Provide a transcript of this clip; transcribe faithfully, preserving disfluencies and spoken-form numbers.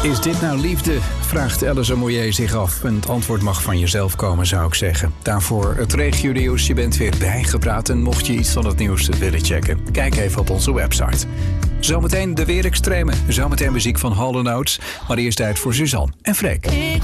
Is dit nou liefde? Vraagt Alice Moyer zich af. En het antwoord mag van jezelf komen, zou ik zeggen. Daarvoor het regionieuws. Je bent weer bijgepraat en mocht je iets van het nieuws willen checken, kijk even op onze website. Zometeen de weerextremen. Zometeen muziek van Hall and Oates. Maar eerst tijd voor Suzanne en Freek.